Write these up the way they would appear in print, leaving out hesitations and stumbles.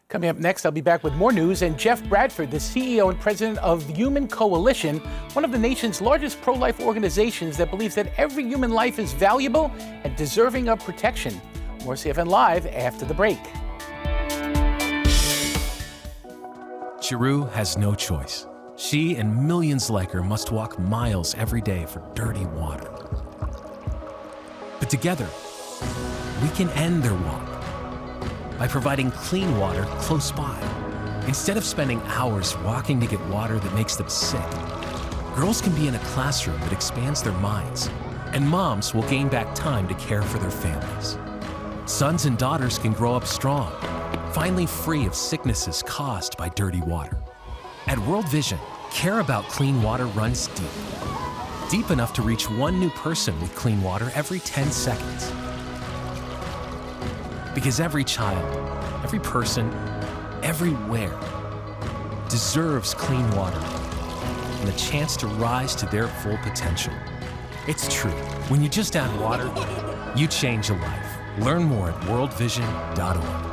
Coming up next, I'll be back with more news, and Jeff Bradford, the CEO and president of Human Coalition, one of the nation's largest pro-life organizations that believes that every human life is valuable and deserving of protection. More CFN Live after the break. Chiru has no choice. She and millions like her must walk miles every day for dirty water. But together, we can end their walk by providing clean water close by. Instead of spending hours walking to get water that makes them sick, girls can be in a classroom that expands their minds, and moms will gain back time to care for their families. Sons and daughters can grow up strong, finally free of sicknesses caused by dirty water. At World Vision, care about clean water runs deep. Deep enough to reach one new person with clean water every 10 seconds. Because every child, every person, everywhere deserves clean water and the chance to rise to their full potential. It's true. When you just add water, you change a life. Learn more at worldvision.org.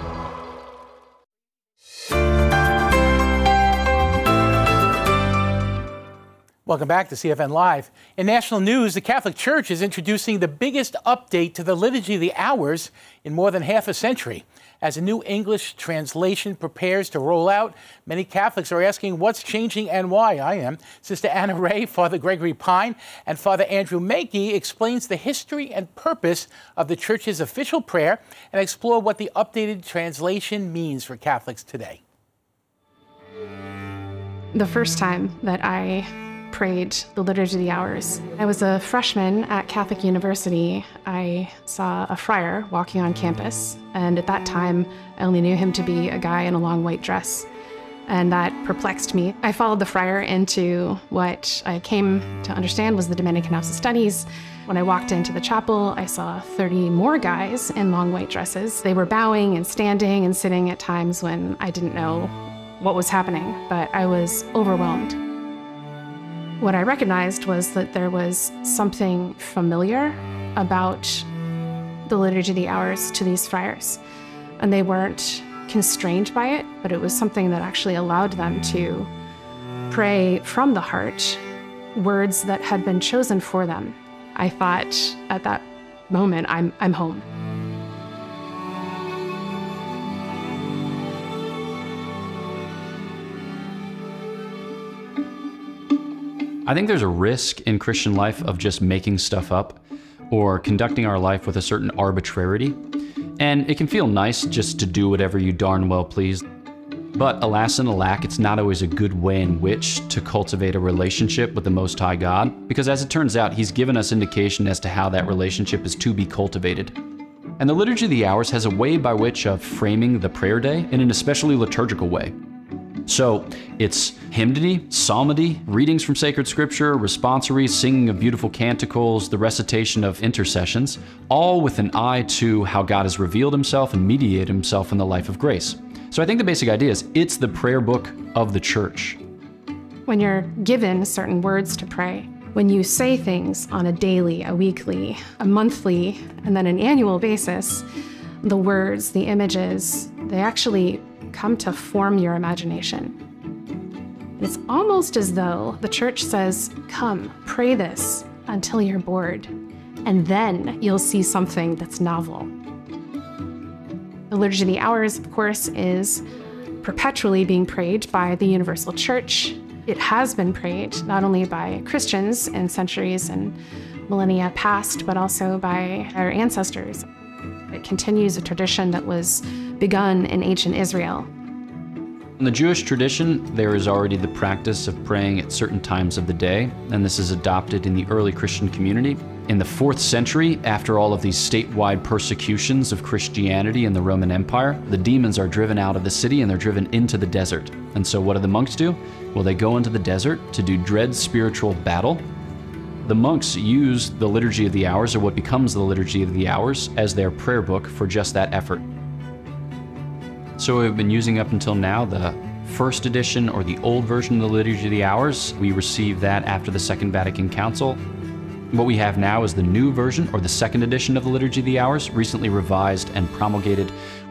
Welcome back to CFN Live. In national news, the Catholic Church is introducing the biggest update to the Liturgy of the Hours in more than half a century. As a new English translation prepares to roll out, many Catholics are asking what's changing and why. I am. Sister Anna Ray, Father Gregory Pine, and Father Andrew Mackey explains the history and purpose of the Church's official prayer and explore what the updated translation means for Catholics today. The first time that I prayed the Liturgy of the Hours, I was a freshman at Catholic University. I saw a friar walking on campus, and at that time, I only knew him to be a guy in a long white dress, and that perplexed me. I followed the friar into what I came to understand was the Dominican House of Studies. When I walked into the chapel, I saw 30 more guys in long white dresses. They were bowing and standing and sitting at times when I didn't know what was happening, but I was overwhelmed. What I recognized was that there was something familiar about the Liturgy of the Hours to these friars, and they weren't constrained by it, but it was something that actually allowed them to pray from the heart words that had been chosen for them. I thought at that moment, I'm home. I think there's a risk in Christian life of just making stuff up or conducting our life with a certain arbitrarity. And it can feel nice just to do whatever you darn well please. But alas and alack, it's not always a good way in which to cultivate a relationship with the Most High God, because as it turns out, He's given us indication as to how that relationship is to be cultivated. And the Liturgy of the Hours has a way by which of framing the prayer day in an especially liturgical way. So it's hymnody, psalmody, readings from sacred scripture, responsories, singing of beautiful canticles, the recitation of intercessions, all with an eye to how God has revealed Himself and mediated Himself in the life of grace. So I think the basic idea is it's the prayer book of the Church. When you're given certain words to pray, when you say things on a daily, a weekly, a monthly, and then an annual basis, the words, the images, they actually come to form your imagination. It's almost as though the Church says, come, pray this until you're bored, and then you'll see something that's novel. The Liturgy of the Hours, of course, is perpetually being prayed by the Universal Church. It has been prayed not only by Christians in centuries and millennia past, but also by our ancestors. It continues a tradition that was begun in ancient Israel. In the Jewish tradition, there is already the practice of praying at certain times of the day, and this is adopted in the early Christian community. In the 4th century, after all of these statewide persecutions of Christianity in the Roman Empire, the demons are driven out of the city and they're driven into the desert. And so what do the monks do? Well, they go into the desert to do dread spiritual battle. The monks use the Liturgy of the Hours, or what becomes the Liturgy of the Hours, as their prayer book for just that effort. So we've been using up until now the first edition, or the old version of the Liturgy of the Hours. We received that after the Second Vatican Council. What we have now is the new version, or the second edition of the Liturgy of the Hours, recently revised and promulgated